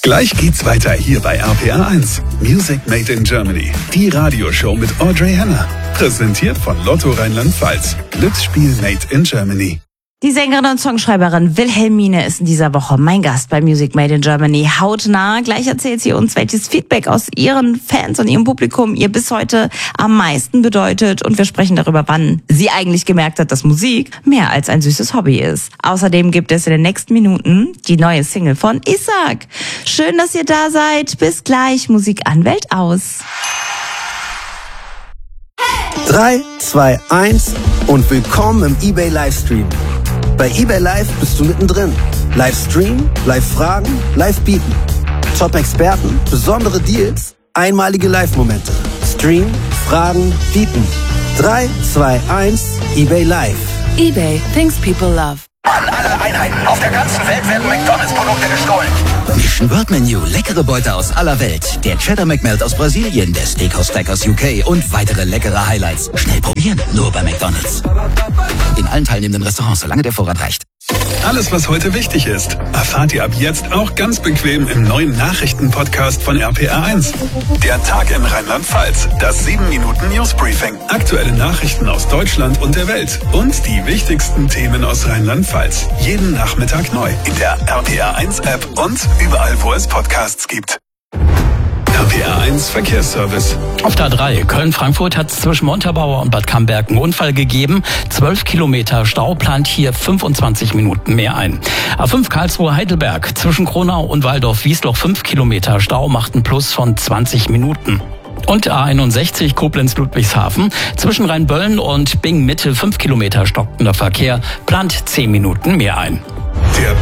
Gleich geht's weiter hier bei RPR 1. Music Made in Germany. Die Radioshow mit Audrey Henner. Präsentiert von Lotto Rheinland-Pfalz. Glücksspiel Made in Germany. Die Sängerin und Songschreiberin Wilhelmine ist in dieser Woche mein Gast bei Music Made in Germany. Hautnah. Gleich erzählt sie uns, welches Feedback aus ihren Fans und ihrem Publikum ihr bis heute am meisten bedeutet. Und wir sprechen darüber, wann sie eigentlich gemerkt hat, dass Musik mehr als ein süßes Hobby ist. Außerdem gibt es in den nächsten Minuten die neue Single von Isaac. Schön, dass ihr da seid. Bis gleich. Musik an, Welt aus. 3, 2, 1 und willkommen im eBay Livestream. Bei eBay Live bist du mittendrin. Livestream, Live-Fragen, Live-Bieten. Top-Experten, besondere Deals, einmalige Live-Momente. Stream, Fragen, Bieten. 3, 2, 1, eBay Live. eBay, things people love. An alle Einheiten auf der ganzen Welt werden McDonalds-Produkte gestohlen. Mission World Menu, leckere Beute aus aller Welt. Der Cheddar McMelt aus Brasilien, der Steakhouse Stack aus UK und weitere leckere Highlights. Schnell probieren, nur bei McDonalds. In allen teilnehmenden Restaurants, solange der Vorrat reicht. Alles, was heute wichtig ist, erfahrt ihr ab jetzt auch ganz bequem im neuen Nachrichten-Podcast von RPR 1. Der Tag in Rheinland-Pfalz, das 7-Minuten-News-Briefing, aktuelle Nachrichten aus Deutschland und der Welt und die wichtigsten Themen aus Rheinland-Pfalz. Jeden Nachmittag neu in der RPR 1-App und überall, wo es Podcasts gibt. RPR 1 Verkehrsservice. Auf der A3 Köln-Frankfurt hat es zwischen Montabaur und Bad Camberg einen Unfall gegeben. 12 Kilometer Stau, plant hier 25 Minuten mehr ein. A5 Karlsruhe-Heidelberg zwischen Kronau und Waldorf-Wiesloch 5 Kilometer Stau, macht einen Plus von 20 Minuten. Und A61 Koblenz-Ludwigshafen zwischen Rheinböllen und Bingen-Mitte 5 Kilometer stockender Verkehr, plant 10 Minuten mehr ein. Der